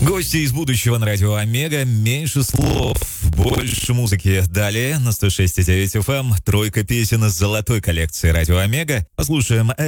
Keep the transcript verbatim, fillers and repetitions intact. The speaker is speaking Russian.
Гости из будущего на радио Омега. Меньше слов, больше музыки. Далее на сто шесть и девять эф эм тройка песен из золотой коллекции радио Омега. Послушаем